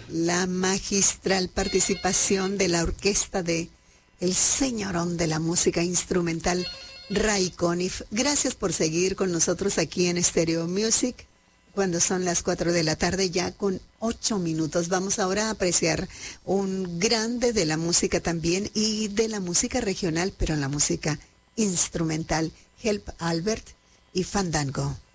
la magistral participación de la orquesta de el señorón de la música instrumental, Ray Conniff. Gracias por seguir con nosotros aquí en Stereo Music, cuando son las 4 de la tarde, ya con 8 minutos. Vamos ahora a apreciar un grande de la música también y de la música regional, pero la música instrumental, Help Albert y Fandango.